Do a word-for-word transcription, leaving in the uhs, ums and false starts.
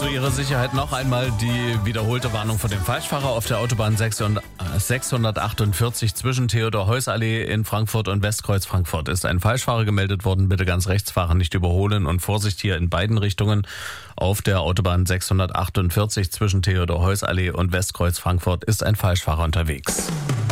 Zu Ihrer Sicherheit noch einmal die wiederholte Warnung vor dem Falschfahrer auf der Autobahn sechshundertachtundvierzig zwischen Theodor-Heuss-Allee in Frankfurt und Westkreuz Frankfurt. Ist ein Falschfahrer gemeldet worden. Bitte ganz rechts fahren, nicht überholen und Vorsicht hier in beiden Richtungen. Auf der Autobahn sechshundertachtundvierzig zwischen Theodor-Heuss-Allee und Westkreuz Frankfurt ist ein Falschfahrer unterwegs.